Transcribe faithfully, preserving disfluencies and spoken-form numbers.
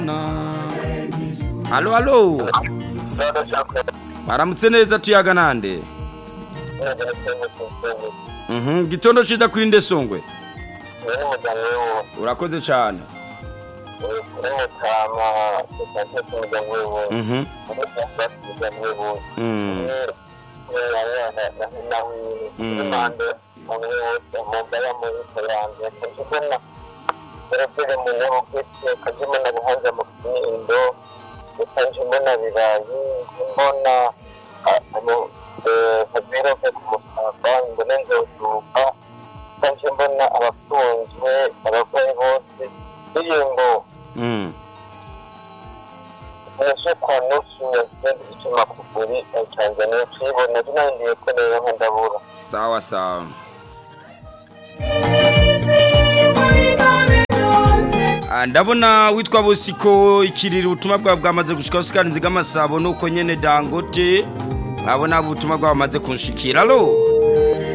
Halo halo. Baramutse neza tuyaga nande. Mhm, gitondo shida kuri nde Songwe. Urakoze cyane. Mhm. Mhm. Mm. Sawa sawa. Ndabona witwa Bosiko ikiriri ubutumwa bwa bwamaze gushika usikanize gamasabo nuko nyene Dangote abona ubutumwa bwamaze kunshikira. Allo